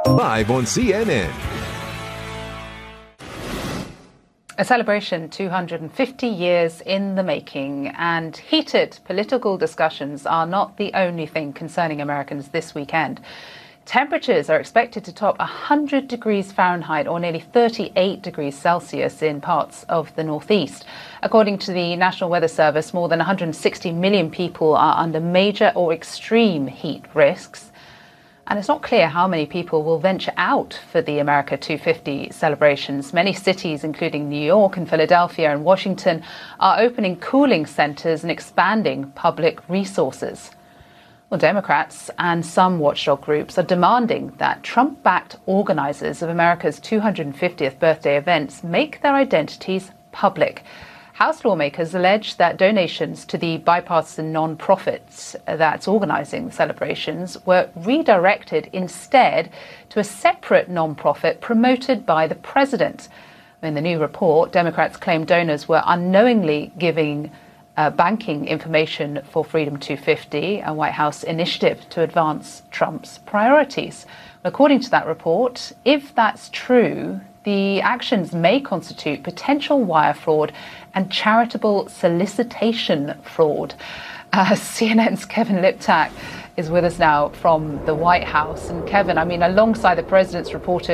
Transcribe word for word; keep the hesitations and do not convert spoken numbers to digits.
Live on C N N. A celebration two hundred fifty years in the making, and heated political discussions are not the only thing concerning Americans this weekend. Temperatures are expected to top one hundred degrees Fahrenheit or nearly thirty-eight degrees Celsius in parts of the northeast. According to the National Weather Service, more than one hundred sixty million people are under major or extreme heat risks. And it's not clear how many people will venture out for the America two fifty celebrations. Many cities, including New York and Philadelphia and Washington, are opening cooling centers and expanding public resources. Well, Democrats and some watchdog groups are demanding that Trump-backed organizers of America's two hundred fiftieth birthday events make their identities public. House lawmakers allege that donations to the bipartisan non-profits that's organizing the celebrations were redirected instead to a separate non-profit promoted by the president. In the new report, Democrats claim donors were unknowingly giving uh, banking information for Freedom two fifty, a White House initiative to advance Trump's priorities. According to that report, if that's true, the actions may constitute potential wire fraud and charitable solicitation fraud. Uh, C N N's Kevin Liptak is with us now from the White House. And Kevin, I mean, alongside the president's reported